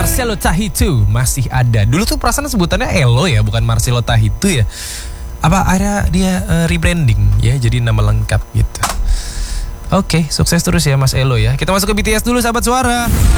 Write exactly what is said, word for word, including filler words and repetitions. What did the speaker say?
Marcelo Tahitu masih ada. Dulu tuh perasaan sebutannya Elo ya, bukan Marcelo Tahitu ya. Apa ada dia uh, rebranding ya, jadi nama lengkap gitu. Oke, sukses terus ya Mas Elo ya. Kita masuk ke B T S dulu sahabat suara.